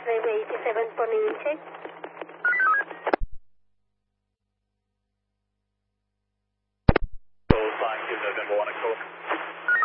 frame 87 for new check. So 5 to November 1 o'clock.